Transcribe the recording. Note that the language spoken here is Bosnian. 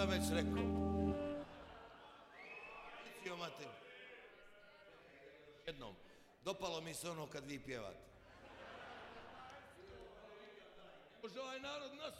sam već rekao. Jednom, dopalo mi se ono kad vi pjevate. Može ovaj narod nas